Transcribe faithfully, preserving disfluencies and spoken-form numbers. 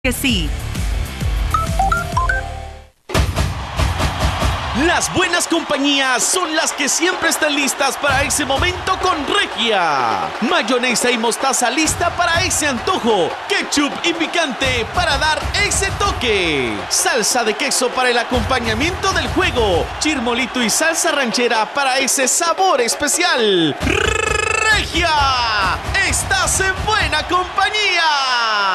que sí. Las buenas compañías son las que siempre están listas para ese momento con Regia. Mayonesa y mostaza lista para ese antojo. Ketchup y picante para dar ese toque. Salsa de queso para el acompañamiento del juego. Chirmolito y salsa ranchera para ese sabor especial. Regia, estás en buena compañía.